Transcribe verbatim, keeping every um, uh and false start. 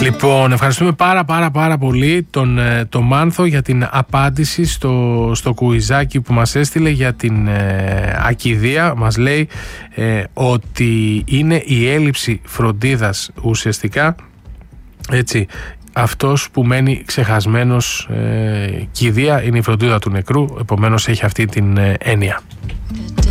Λοιπόν, ευχαριστούμε πάρα πάρα πάρα πολύ τον, τον Μάνθο για την απάντηση στο, στο κουιζάκι που μας έστειλε για την ε, ακηδεία. Μας λέει ε, ότι είναι η έλλειψη φροντίδας ουσιαστικά, έτσι, αυτός που μένει ξεχασμένος. ε, κηδεία είναι η φροντίδα του νεκρού, επομένως έχει αυτή την ε, έννοια.